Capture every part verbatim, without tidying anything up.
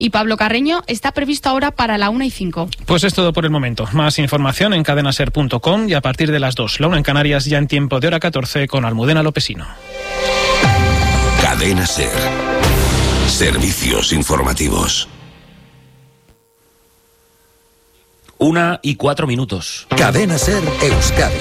y Pablo Carreño está previsto ahora para la una y cinco. Pues es todo por el momento. Más información en cadena ser punto com y a partir de las dos, la una en Canarias, ya en tiempo de hora catorce con Almudena Lopesino. Cadena Ser. Servicios informativos. Una y cuatro minutos. Cadena Ser Euskadi.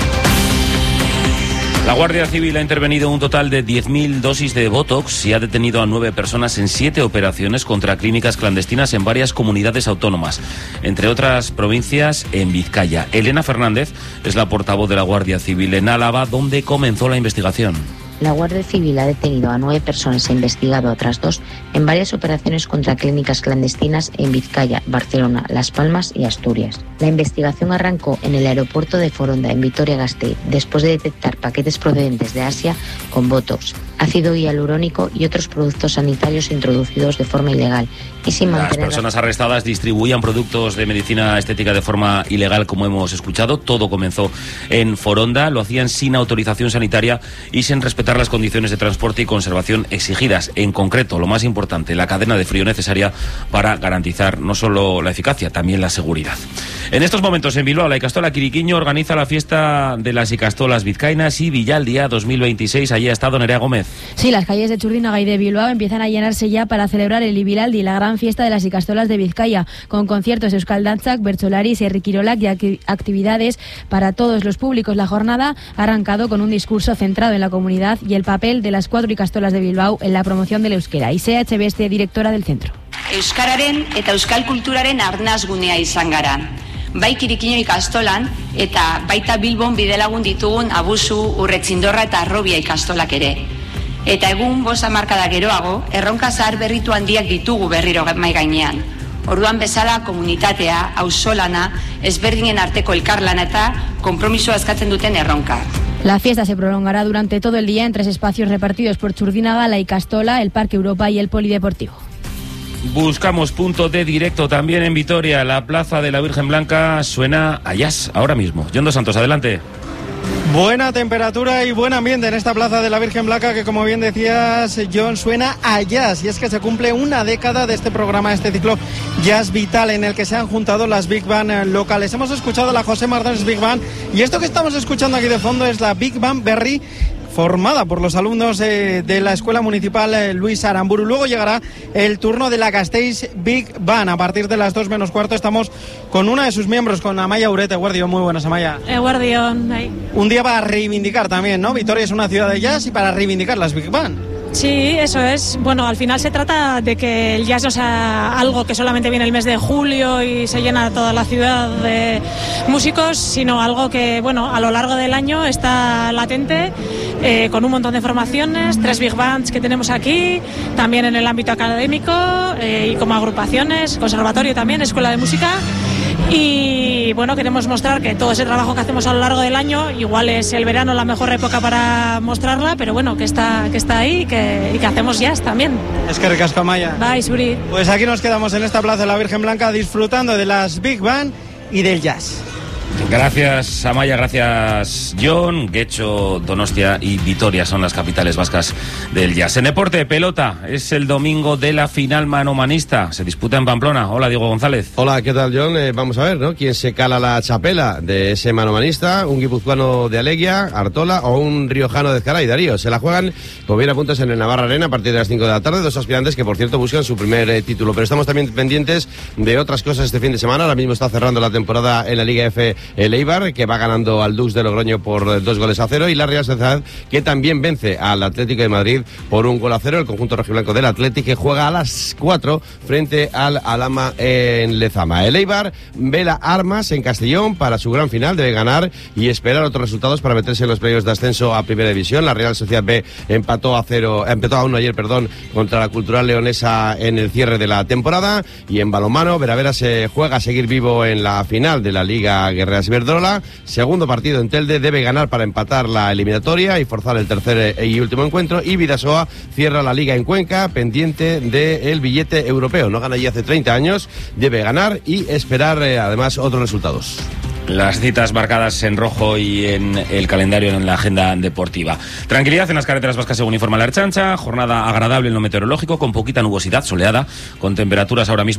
La Guardia Civil ha intervenido un total de diez mil dosis de Botox y ha detenido a nueve personas en siete operaciones contra clínicas clandestinas en varias comunidades autónomas, entre otras provincias en Vizcaya. Elena Fernández es la portavoz de la Guardia Civil en Álava, donde comenzó la investigación. La Guardia Civil ha detenido a nueve personas e investigado a otras dos en varias operaciones contra clínicas clandestinas en Vizcaya, Barcelona, Las Palmas y Asturias. La investigación arrancó en el aeropuerto de Foronda, en Vitoria-Gasteiz, después de detectar paquetes procedentes de Asia con Botox, ácido hialurónico y otros productos sanitarios introducidos de forma ilegal y sin mantener... Las personas arrestadas distribuían productos de medicina estética de forma ilegal, como hemos escuchado. Todo comenzó en Foronda, lo hacían sin autorización sanitaria y sin respetar las condiciones de transporte y conservación exigidas. En concreto, lo más importante, la cadena de frío necesaria para garantizar no solo la eficacia, también la seguridad. En estos momentos en Bilbao, la Ikastola Quiriquiño organiza la fiesta de las Ikastolas vizcaínas y Villaldia dos mil veintiséis. Allí ha estado Nerea Gómez. Sí, las calles de Txurdinaga y de Bilbao empiezan a llenarse ya para celebrar el Ibilaldi, la gran fiesta de las Ikastolas de Vizcaya, con conciertos de Euskal Dantzak, Bertsolaris y Herri Kirolak y actividades para todos los públicos. La jornada ha arrancado con un discurso centrado en la comunidad y el papel de las cuatro Ikastolas de Bilbao en la promoción del euskera. Isea Etxebeste, directora del centro. Euskararen eta euskal kulturaren arnasgunea izan gara. Bai Kirikiño ikastolan eta baita Bilbon bidelagun ditugun Abusu, Urretzindorra eta Arrobia ikastolak ere. Eta egun bost hamarkada geroago, erronka zahar berritu handiak ditugu berriro mai gainean. Orduan bezala komunitatea, auzolana, ezberdinen arteko elkarlana eta konpromisoa eskatzen duten erronka. La fiesta se prolongará durante todo el día en tres espacios repartidos por Txurdinaga, la Ikastola, el Parque Europa y el Polideportivo. Buscamos punto de directo también en Vitoria. La Plaza de la Virgen Blanca suena a jazz ahora mismo. John Dos Santos, adelante. Buena temperatura y buen ambiente en esta Plaza de la Virgen Blanca que, como bien decías, John, suena a jazz. Y es que se cumple una década de este programa, este ciclo Jazz Vital, en el que se han juntado las Big Band locales. Hemos escuchado la José Mardones Big Band y esto que estamos escuchando aquí de fondo es la Big Band Berri, formada por los alumnos eh, de la Escuela Municipal eh, Luis Aramburu. Luego llegará el turno de la Gasteiz Big Band. A partir de las dos menos cuarto estamos con una de sus miembros, con Amaya Urete. Guardión, muy buenas, Amaya. Eh, Guardión, ahí. Un día para reivindicar también, ¿no? Vitoria es una ciudad de jazz y para reivindicar las Big Band. Sí, eso es. Bueno, al final se trata de que el jazz no sea algo que solamente viene el mes de julio y se llena toda la ciudad de músicos, sino algo que, bueno, a lo largo del año está latente, eh, con un montón de formaciones, tres big bands que tenemos aquí, también en el ámbito académico eh, y como agrupaciones, conservatorio también, escuela de música. Y bueno, queremos mostrar que todo ese trabajo que hacemos a lo largo del año, igual es el verano la mejor época para mostrarla, pero bueno, que está, que está ahí y que, y que hacemos jazz también. Es que ricasco, Amaya. Bye, Suri. Pues aquí nos quedamos en esta Plaza de la Virgen Blanca disfrutando de las Big Band y del jazz. Gracias, Amaya, gracias, John. Guecho, Donostia y Vitoria son las capitales vascas del jazz. En deporte, pelota, es el domingo de la final manomanista. Se disputa en Pamplona. Hola, Diego González. Hola, ¿qué tal, John? Eh, vamos a ver, ¿no? ¿Quién se cala la chapela de ese manomanista? ¿Un guipuzcoano de Aleguia, Artola o un riojano de Ezcaray, Darío? Se la juegan, como bien apuntas, en el Navarra Arena a partir de las cinco de la tarde. Dos aspirantes que, por cierto, buscan su primer eh, título. Pero estamos también pendientes de otras cosas este fin de semana. Ahora mismo está cerrando la temporada en la Liga F el Eibar, que va ganando al Dux de Logroño por dos goles a cero, y la Real Sociedad, que también vence al Atlético de Madrid por un gol a cero. El conjunto rojiblanco del Atlético, que juega a las cuatro frente al Alhama en Lezama. El Eibar vela armas en Castellón para su gran final, debe ganar y esperar otros resultados para meterse en los playoffs de ascenso a Primera División. La Real Sociedad B empató a cero, empató a uno ayer, perdón, contra la Cultural Leonesa en el cierre de la temporada. Y en balonmano, Veravera se juega a seguir vivo en la final de la Liga Guerreras Iberdrola. Segundo partido en Telde, debe ganar para empatar la eliminatoria y forzar el tercer y último encuentro. Y Bidasoa cierra la liga en Cuenca, pendiente del billete europeo. No gana allí hace treinta años, debe ganar y esperar eh, además otros resultados. Las citas marcadas en rojo y en el calendario en la agenda deportiva. Tranquilidad en las carreteras vascas según informa la Ertzaintza. Jornada agradable en lo meteorológico, con poquita nubosidad, soleada, con temperaturas ahora mismo